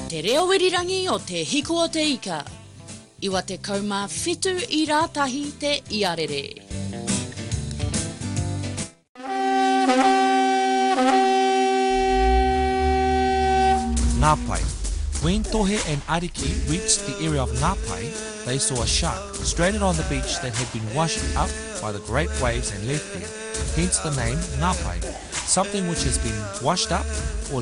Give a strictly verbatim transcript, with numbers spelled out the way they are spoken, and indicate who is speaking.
Speaker 1: Te reo wirirangi o te hiko o te ika. Iwa te kauma whitu I rātahi te iarere.
Speaker 2: Ngāpai. When Tohe and Ariki reached the area of Ngāpai, they saw a shark stranded on the beach that had been washed up by the great waves and left there. Hence the name Ngāpai, something which has been washed up